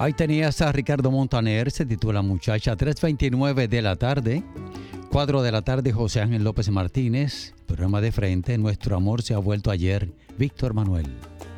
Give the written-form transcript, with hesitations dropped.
Ahí tenías a Ricardo Montaner, se titula Muchacha, 3:29 de la tarde. 4 de la tarde, José Ángel López Martínez, programa de frente, Nuestro amor se ha vuelto ayer, Víctor Manuel.